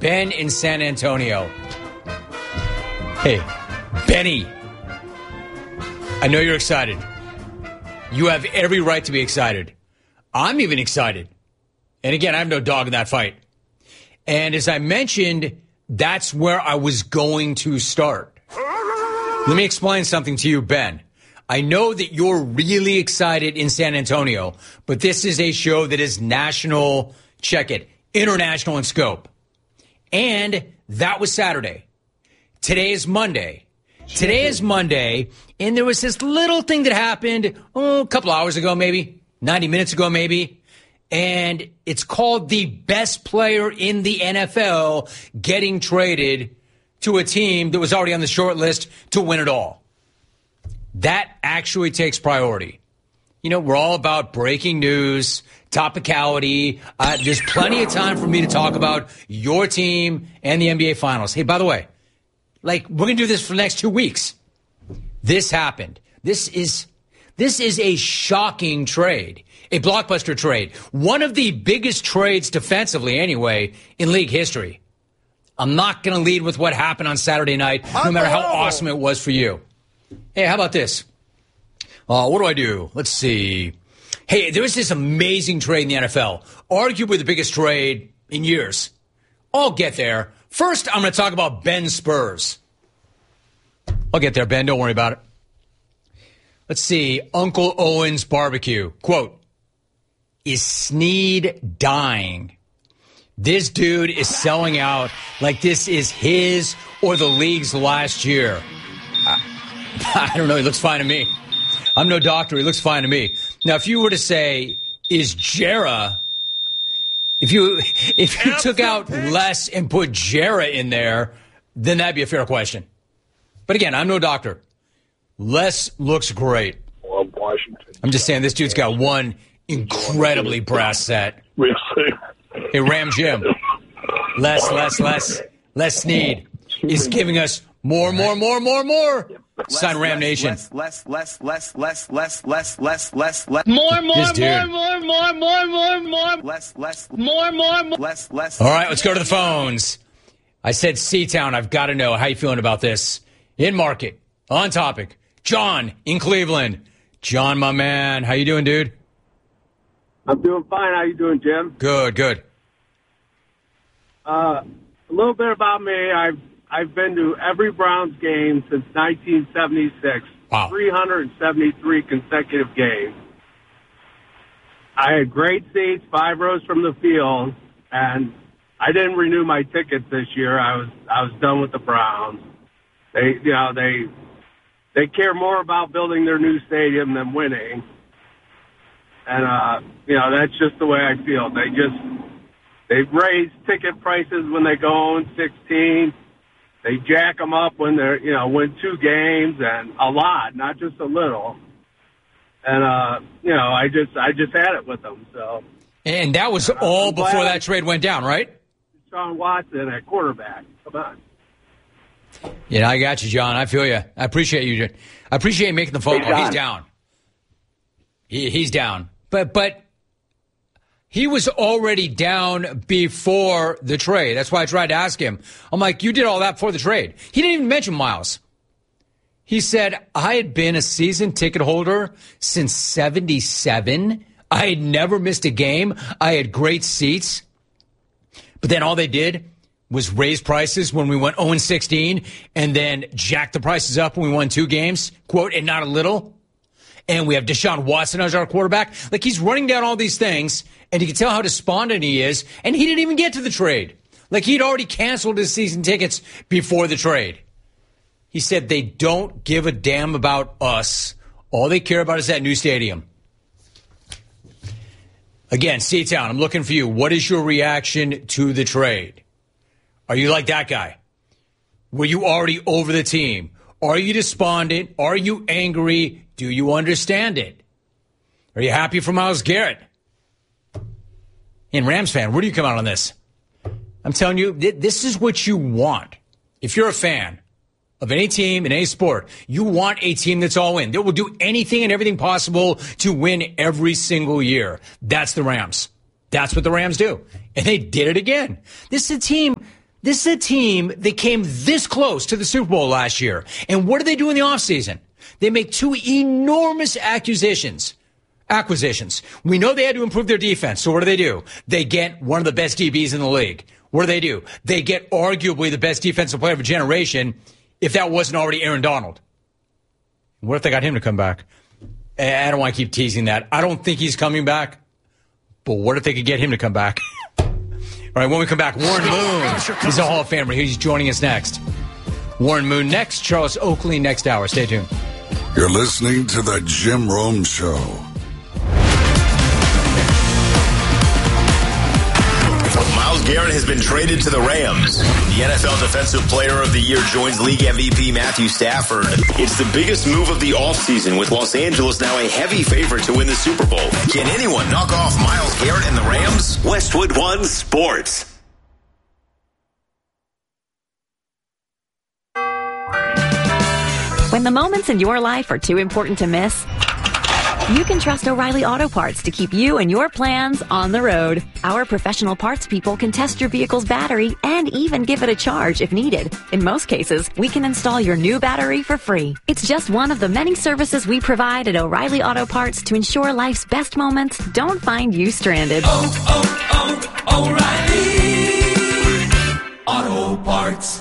Ben in San Antonio. Hey, Benny. I know you're excited. You have every right to be excited. I'm even excited. And again, I have no dog in that fight. And as I mentioned, that's where I was going to start. Let me explain something to you, Ben. I know that you're really excited in San Antonio, but this is a show that is national, check it, international in scope. And that was Saturday. Today is Monday. Today is Monday, and there was this little thing that happened a couple hours ago, maybe 90 minutes ago, maybe. And it's called the best player in the NFL getting traded to a team that was already on the short list to win it all. That actually takes priority. You know, we're all about breaking news, topicality. There's plenty of time for me to talk about your team and the NBA Finals. Hey, by the way, we're going to do this for the next 2 weeks. This happened. This is a shocking trade, a blockbuster trade. One of the biggest trades defensively, anyway, in league history. I'm not going to lead with what happened on Saturday night, no matter how awesome it was for you. Hey, how about this? What do I do? Let's see. Hey, there was this amazing trade in the NFL, arguably the biggest trade in years. I'll get there. First, I'm going to talk about Ben's Spurs. I'll get there, Ben. Don't worry about it. Let's see. Uncle Owen's Barbecue. Quote, is Snead dying? This dude is selling out like this is his or the league's last year. I don't know. He looks fine to me. I'm no doctor. He looks fine to me. Now, if you were to say, is Jera, if you took out Les and put Jera in there, then that'd be a fair question. But again, I'm no doctor. Les looks great. Well, Washington. I'm just saying, this dude's got one incredibly brass set. Hey, Ram Jim. Les Snead is giving us more. Sign Ram Nation. Less. More. Less. All right, let's go to the phones. I said C-Town. I've got to know how you feeling about this. In market, on topic. John in Cleveland. John, my man, how you doing, dude? I'm doing fine. How you doing, Jim? Good. A little bit about me. I've been to every Browns game since 1976. Wow. 373 consecutive games. I had great seats, 5 rows from the field, and I didn't renew my tickets this year. I was done with the Browns. They care more about building their new stadium than winning. And that's just the way I feel. They raise ticket prices when they go in 16. They jack them up when they're, win 2 games, and a lot, not just a little. And, I just had it with them. So. And that was all before that trade went down, right? Sean Watson at quarterback. Come on. Yeah, I got you, John. I feel you. I appreciate you. I appreciate you making the phone call. He's down. He's down. But he was already down before the trade. That's why I tried to ask him. I'm like, you did all that before the trade. He didn't even mention Miles. He said, I had been a season ticket holder since 77. I had never missed a game. I had great seats. But then all they did was raise prices when we went 0-16 and then jack the prices up when we won 2 games, quote, and not a little. And we have Deshaun Watson as our quarterback. Like, he's running down all these things, and you can tell how despondent he is, and he didn't even get to the trade. Like, he'd already canceled his season tickets before the trade. He said they don't give a damn about us. All they care about is that new stadium. Again, C-Town, I'm looking for you. What is your reaction to the trade? Are you like that guy? Were you already over the team? Are you despondent? Are you angry? Do you understand it? Are you happy for Myles Garrett? And Rams fan, where do you come out on this? I'm telling you, this is what you want. If you're a fan of any team in any sport, you want a team that's all in. That will do anything and everything possible to win every single year. That's the Rams. That's what the Rams do. And they did it again. This is a team This is a team that came this close to the Super Bowl last year. And what do they do in the offseason? They make two enormous acquisitions. We know they had to improve their defense. So what do? They get one of the best DBs in the league. What do? They get arguably the best defensive player of a generation, if that wasn't already Aaron Donald. What if they got him to come back? I don't want to keep teasing that. I don't think he's coming back. But what if they could get him to come back? All right, when we come back, Warren Moon. He's a Hall of Famer. He's joining us next. Warren Moon next. Charles Oakley next hour. Stay tuned. You're listening to The Jim Rome Show. Myles Garrett has been traded to the Rams. The NFL Defensive Player of the Year joins League MVP Matthew Stafford. It's the biggest move of the offseason, with Los Angeles now a heavy favorite to win the Super Bowl. Can anyone knock off Myles Garrett and the Rams? Westwood One Sports. When the moments in your life are too important to miss, you can trust O'Reilly Auto Parts to keep you and your plans on the road. Our professional parts people can test your vehicle's battery and even give it a charge if needed. In most cases, we can install your new battery for free. It's just one of the many services we provide at O'Reilly Auto Parts to ensure life's best moments don't find you stranded. O'Reilly Auto Parts.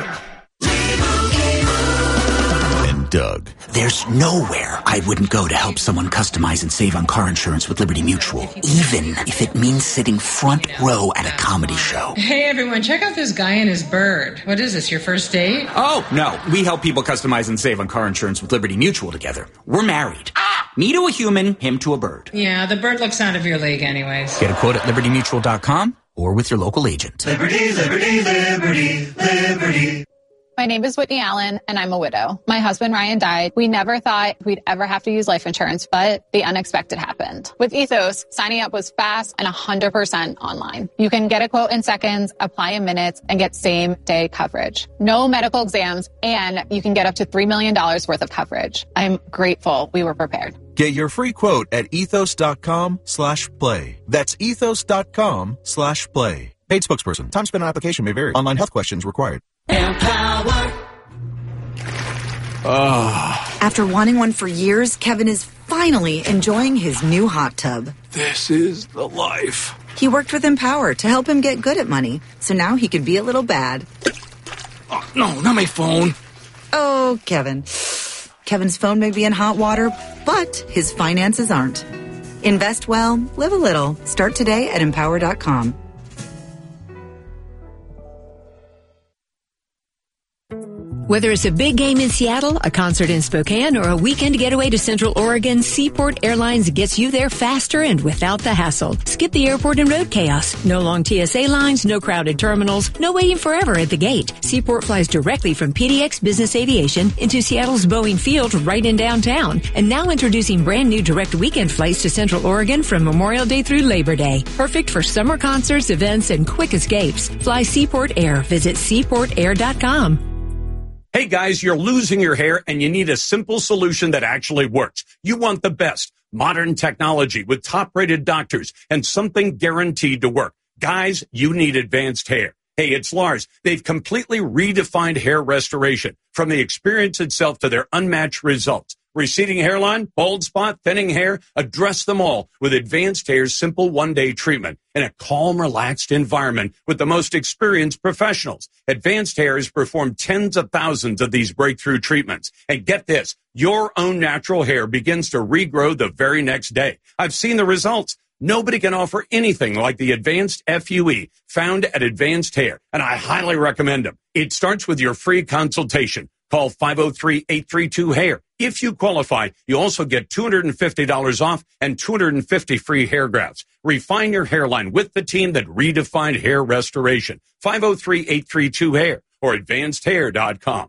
Doug. There's nowhere I wouldn't go to help someone customize and save on car insurance with Liberty Mutual, even if it means sitting front row at a comedy show. Hey everyone, check out this guy and his bird. What is this, your first date? Oh, no. We help people customize and save on car insurance with Liberty Mutual together. We're married. Me to a human, him to a bird. Yeah, the bird looks out of your league anyways. Get a quote at libertymutual.com or with your local agent. Liberty, liberty, liberty, liberty. My name is Whitney Allen, and I'm a widow. My husband, Ryan, died. We never thought we'd ever have to use life insurance, but the unexpected happened. With Ethos, signing up was fast and 100% online. You can get a quote in seconds, apply in minutes, and get same-day coverage. No medical exams, and you can get up to $3 million worth of coverage. I'm grateful we were prepared. Get your free quote at ethos.com/play. That's ethos.com/play. Paid spokesperson. Time spent on application may vary. Online health questions required. Empower. After wanting one for years, Kevin is finally enjoying his new hot tub. This is the life. He worked with Empower to help him get good at money, so now he can be a little bad. Oh, no, not my phone. Oh, Kevin. Kevin's phone may be in hot water, but his finances aren't. Invest well, live a little. Start today at Empower.com. Whether it's a big game in Seattle, a concert in Spokane, or a weekend getaway to Central Oregon, Seaport Airlines gets you there faster and without the hassle. Skip the airport and road chaos. No long TSA lines, no crowded terminals, no waiting forever at the gate. Seaport flies directly from PDX Business Aviation into Seattle's Boeing Field right in downtown. And now introducing brand new direct weekend flights to Central Oregon from Memorial Day through Labor Day. Perfect for summer concerts, events, and quick escapes. Fly Seaport Air. Visit seaportair.com. Hey guys, you're losing your hair and you need a simple solution that actually works. You want the best modern technology with top-rated doctors and something guaranteed to work. Guys, you need Advanced Hair. Hey, it's Lars. They've completely redefined hair restoration, from the experience itself to their unmatched results. Receding hairline, bald spot, thinning hair, address them all with Advanced Hair's simple one-day treatment in a calm, relaxed environment with the most experienced professionals. Advanced Hair has performed tens of thousands of these breakthrough treatments. And get this, your own natural hair begins to regrow the very next day. I've seen the results. Nobody can offer anything like the Advanced FUE found at Advanced Hair, and I highly recommend them. It starts with your free consultation. Call 503-832-HAIR. If you qualify, you also get $250 off and 250 free hair grafts. Refine your hairline with the team that redefined hair restoration. 503-832-HAIR or advancedhair.com.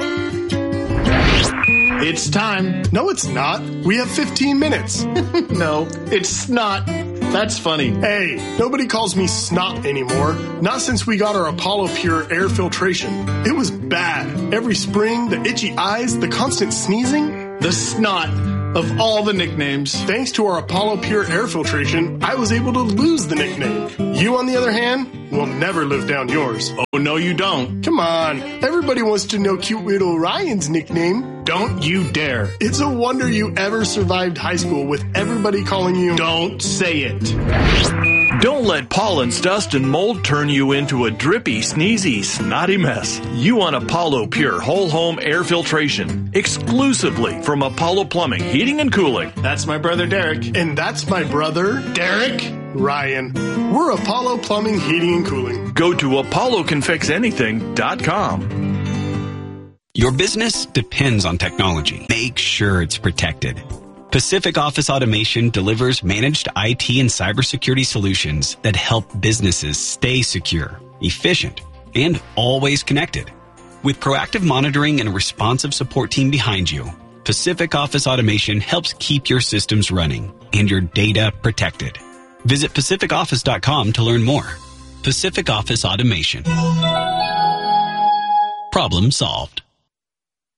It's time. No, it's not. We have 15 minutes. No, it's not. That's funny. Hey, nobody calls me snot anymore. Not since we got our Apollo Pure air filtration. It was bad. Every spring, the itchy eyes, the constant sneezing, the snot. of all the nicknames. Thanks to our Apollo Pure air filtration, I was able to lose the nickname. You, on the other hand, will never live down yours. Oh, no, you don't. Come on. Everybody wants to know cute little Ryan's nickname. Don't you dare. It's a wonder you ever survived high school with everybody calling you... Don't say it. Don't let pollens, dust, and mold turn you into a drippy, sneezy, snotty mess. You want Apollo Pure Whole Home Air Filtration. Exclusively from Apollo Plumbing, Heating, and Cooling. That's my brother, Derek. And that's my brother, Derek. Ryan. We're Apollo Plumbing, Heating, and Cooling. Go to ApolloConFixAnything.com. Your business depends on technology. Make sure it's protected. Pacific Office Automation delivers managed IT and cybersecurity solutions that help businesses stay secure, efficient, and always connected. With proactive monitoring and a responsive support team behind you, Pacific Office Automation helps keep your systems running and your data protected. Visit PacificOffice.com to learn more. Pacific Office Automation. Problem solved.